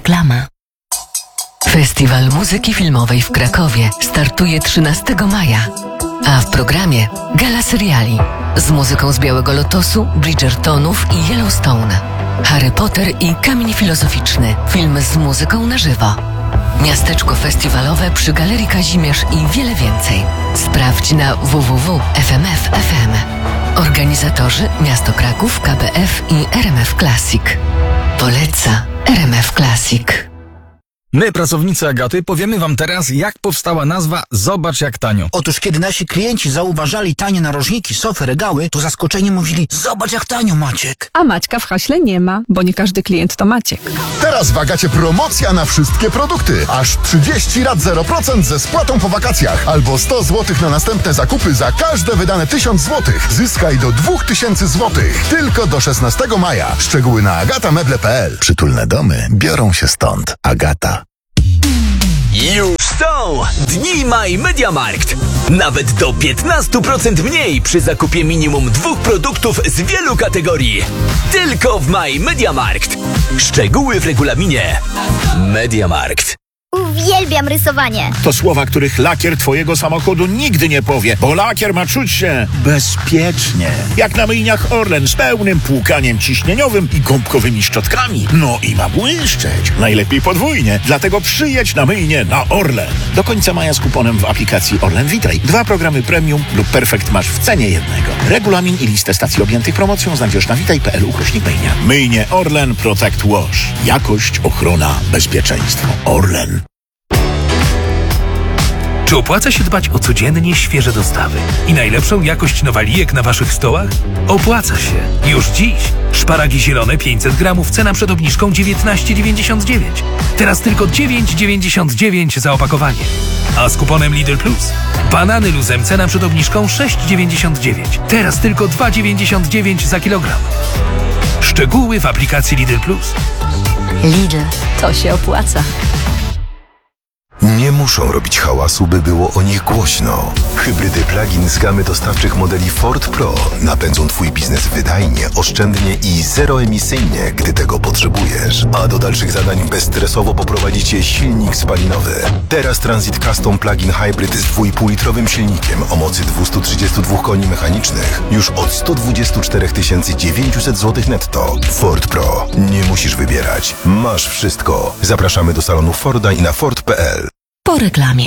Reklama. Festiwal Muzyki Filmowej w Krakowie startuje 13 maja, a w programie gala seriali z muzyką z Białego Lotosu, Bridgertonów i Yellowstone, Harry Potter i Kamień Filozoficzny, film z muzyką na żywo, miasteczko festiwalowe przy Galerii Kazimierz i wiele więcej. Sprawdź na www.fmf.fm. Organizatorzy Miasto Kraków, KBF i RMF Classic. Poleca RMF Classic. My, pracownicy Agaty, powiemy wam teraz, jak powstała nazwa Zobacz jak tanio. Otóż kiedy nasi klienci zauważali tanie narożniki, sofy, regały, to zaskoczeni mówili: zobacz jak tanio, Maciek. A Maćka w haśle nie ma, bo nie każdy klient to Maciek. Teraz w Agacie promocja na wszystkie produkty. Aż 30 rat 0% ze spłatą po wakacjach. Albo 100 zł na następne zakupy za każde wydane 1000 zł. Zyskaj do 2000 zł. Tylko do 16 maja. Szczegóły na agatameble.pl. Przytulne domy biorą się stąd. Agata. Już są Dni My Mediamarkt. Nawet do 15% mniej przy zakupie minimum 2 produktów z wielu kategorii. Tylko w My Mediamarkt. Szczegóły w regulaminie. Mediamarkt. Uwielbiam rysowanie. To słowa, których lakier twojego samochodu nigdy nie powie, bo lakier ma czuć się bezpiecznie. Jak na myjniach Orlen z pełnym płukaniem ciśnieniowym i gąbkowymi szczotkami. No i ma błyszczeć. Najlepiej podwójnie. Dlatego przyjedź na myjnię na Orlen. Do końca maja z kuponem w aplikacji Orlen Witaj. 2 programy premium lub perfekt masz w cenie jednego. Regulamin i listę stacji objętych promocją znajdziesz na witaj.pl/myjnia. Myjnie Orlen Protect Wash. Jakość, ochrona, bezpieczeństwo. Orlen. Czy opłaca się dbać o codziennie świeże dostawy i najlepszą jakość nowalijek na waszych stołach? Opłaca się. Już dziś. Szparagi zielone 500 gramów, cena przed obniżką 19,99. Teraz tylko 9,99 za opakowanie. A z kuponem Lidl Plus banany luzem, cena przed obniżką 6,99. Teraz tylko 2,99 za kilogram. Szczegóły w aplikacji Lidl Plus. Lidl, to się opłaca. Nie muszą robić hałasu, by było o nich głośno. Hybrydy plug-in z gamy dostawczych modeli Ford Pro napędzą twój biznes wydajnie, oszczędnie i zeroemisyjnie, gdy tego potrzebujesz. A do dalszych zadań bezstresowo poprowadzi cię silnik spalinowy. Teraz Transit Custom Plug-in Hybrid z 2,5-litrowym silnikiem o mocy 232 koni mechanicznych już od 124 900 zł netto. Ford Pro. Nie musisz wybierać. Masz wszystko. Zapraszamy do salonu Forda i na Ford.pl. Po reklamie.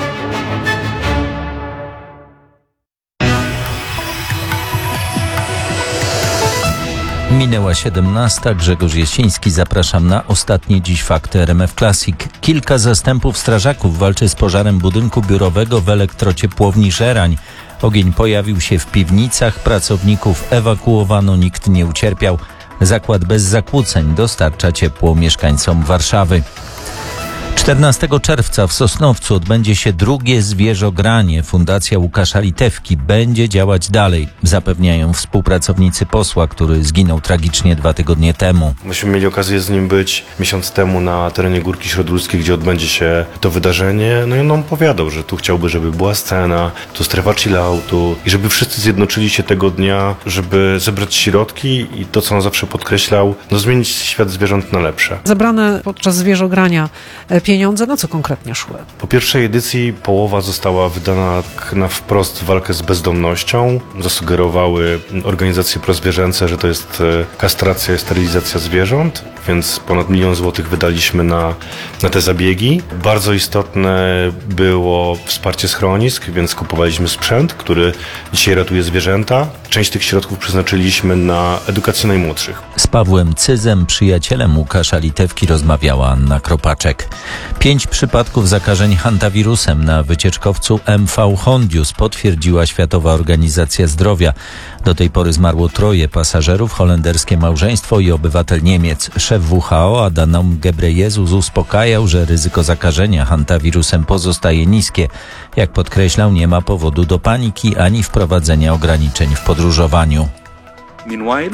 Minęła 17. Grzegorz Jasiński. Zapraszam na ostatnie dziś fakty RMF Classic. Kilka zastępów strażaków walczy z pożarem budynku biurowego w elektrociepłowni Żerań. Ogień pojawił się w piwnicach, pracowników ewakuowano, nikt nie ucierpiał. Zakład bez zakłóceń dostarcza ciepło mieszkańcom Warszawy. 14 czerwca w Sosnowcu odbędzie się drugie zwierzogranie. Fundacja Łukasza Litewki będzie działać dalej, zapewniają współpracownicy posła, który zginął tragicznie 2 tygodnie temu. Myśmy mieli okazję z nim być miesiąc temu na terenie Górki Śródludzkiej, gdzie odbędzie się to wydarzenie. No i on nam opowiadał, że tu chciałby, żeby była scena, tu strefa chilloutu i żeby wszyscy zjednoczyli się tego dnia, żeby zebrać środki i to, co on zawsze podkreślał, zmienić świat zwierząt na lepsze. Zebrane podczas zwierzogrania pieniądze na co konkretnie szły? Po pierwszej edycji połowa została wydana na wprost walkę z bezdomnością. Zasugerowały organizacje prozwierzęce, że to jest kastracja i sterylizacja zwierząt, więc ponad 1 000 000 złotych wydaliśmy na te zabiegi. Bardzo istotne było wsparcie schronisk, więc kupowaliśmy sprzęt, który dzisiaj ratuje zwierzęta. Część tych środków przeznaczyliśmy na edukację najmłodszych. Z Pawłem Cyzem, przyjacielem Łukasza Litewki, rozmawiała Anna Kropaczek. 5 przypadków zakażeń hantawirusem na wycieczkowcu MV Hondius potwierdziła Światowa Organizacja Zdrowia. Do tej pory zmarło 3 pasażerów, holenderskie małżeństwo i obywatel Niemiec. Szef WHO Adhanom Ghebreyesus uspokajał, że ryzyko zakażenia hantawirusem pozostaje niskie. Jak podkreślał, nie ma powodu do paniki ani wprowadzenia ograniczeń w podróżowaniu.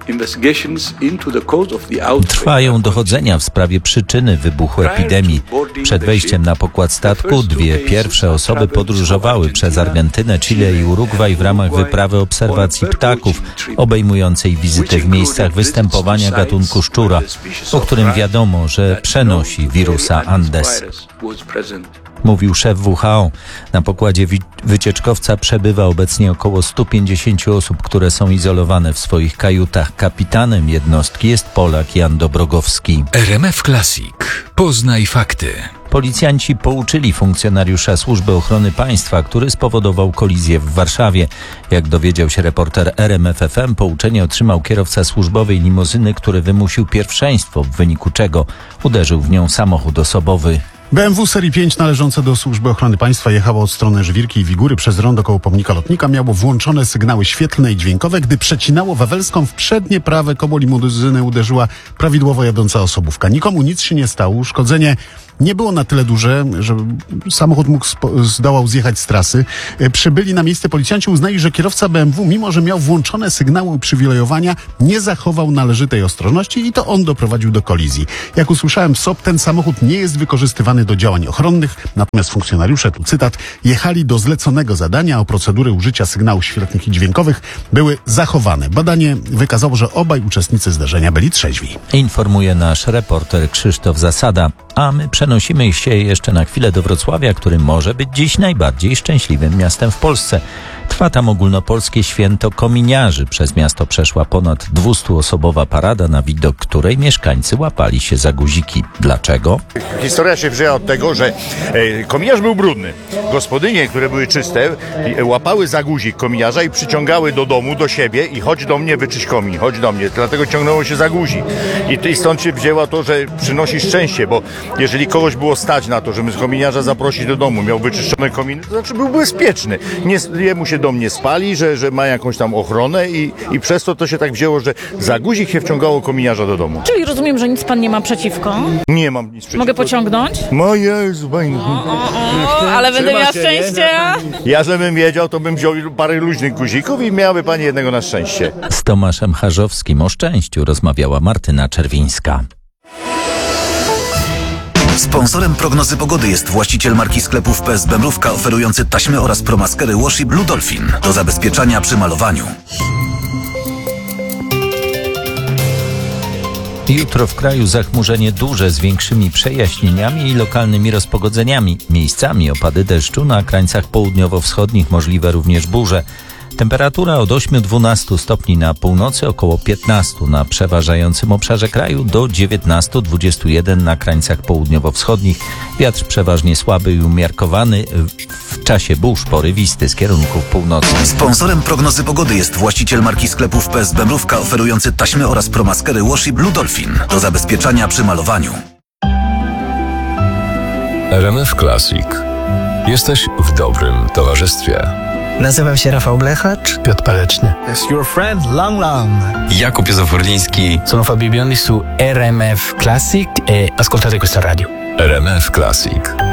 Trwają dochodzenia w sprawie przyczyny wybuchu epidemii. Przed wejściem na pokład statku dwie pierwsze osoby podróżowały przez Argentynę, Chile i Urugwaj w ramach wyprawy obserwacji ptaków, obejmującej wizytę w miejscach występowania gatunku szczura, o którym wiadomo, że przenosi wirusa Andes. Mówił szef WHO. Na pokładzie wycieczkowca przebywa obecnie około 150 osób, które są izolowane w swoich kajutach. Kapitanem jednostki jest Polak Jan Dobrogowski. RMF Classic. Poznaj fakty. Policjanci pouczyli funkcjonariusza Służby Ochrony Państwa, który spowodował kolizję w Warszawie. Jak dowiedział się reporter RMF FM, pouczenie otrzymał kierowca służbowej limuzyny, który wymusił pierwszeństwo, w wyniku czego uderzył w nią samochód osobowy. BMW serii 5 należące do Służby Ochrony Państwa jechało od strony Żwirki i Wigury przez rondo koło pomnika lotnika. Miało włączone sygnały świetlne i dźwiękowe. Gdy przecinało Wawelską, w przednie prawe koło limuzyny uderzyła prawidłowo jadąca osobówka. Nikomu nic się nie stało. Uszkodzenie nie było na tyle duże, że samochód zdołał zjechać z trasy. Przybyli na miejsce policjanci, uznali, że kierowca BMW, mimo że miał włączone sygnały uprzywilejowania, nie zachował należytej ostrożności i to on doprowadził do kolizji. Jak usłyszałem w SOP, ten samochód nie jest wykorzystywany do działań ochronnych, natomiast funkcjonariusze, tu cytat, jechali do zleconego zadania, a procedury użycia sygnałów świetlnych i dźwiękowych były zachowane. Badanie wykazało, że obaj uczestnicy zdarzenia byli trzeźwi. Informuje nasz reporter Krzysztof Zasada. A my przenosimy się jeszcze na chwilę do Wrocławia, który może być dziś najbardziej szczęśliwym miastem w Polsce. Trwa tam ogólnopolskie święto kominiarzy. Przez miasto przeszła ponad 200-osobowa parada, na widok której mieszkańcy łapali się za guziki. Dlaczego? Historia się wzięła od tego, że kominiarz był brudny. Gospodynie, które były czyste, łapały za guzik kominiarza i przyciągały do domu, do siebie i chodź do mnie, wyczyść komin, chodź do mnie. Dlatego ciągnęło się za guzik. I stąd się wzięła to, że przynosi szczęście, bo jeżeli kogoś było stać na to, żeby z kominiarza zaprosić do domu, miał wyczyszczone kominy, to znaczy był bezpieczny. Jemu się dom nie spali, że ma jakąś tam ochronę i przez to się tak wzięło, że za guzik się wciągało kominiarza do domu. Czyli rozumiem, że nic pan nie ma przeciwko? Nie mam nic przeciwko. Mogę pociągnąć? O Jezu, ale będę miała szczęście. Ja żebym wiedział, to bym wziął parę luźnych guzików i miałaby pani jednego na szczęście. Z Tomaszem Charzowskim o szczęściu rozmawiała Martyna Czerwińska. Sponsorem prognozy pogody jest właściciel marki sklepów PSB Mrówka, oferujący taśmy oraz promaskery Washi Blue Dolphin do zabezpieczania przy malowaniu. Jutro w kraju zachmurzenie duże z większymi przejaśnieniami i lokalnymi rozpogodzeniami. Miejscami opady deszczu, na krańcach południowo-wschodnich możliwe również burze. Temperatura od 8-12 stopni na północy, około 15 na przeważającym obszarze kraju, do 19-21 na krańcach południowo-wschodnich. Wiatr przeważnie słaby i umiarkowany, w czasie burz porywisty z kierunków północnych. Sponsorem prognozy pogody jest właściciel marki sklepów PSB Mrówka, oferujący taśmy oraz promaskery Washi Blue Dolphin do zabezpieczania przy malowaniu. RMF Classic. Jesteś w dobrym towarzystwie. Nazywam się Rafał Blechacz. Piotr Paleczny. It's your friend Lang Lang. Jakub Józef-Orliński. Sono Fabio Biondi su RMF Classic e ascoltate questa radio. RMF Classic.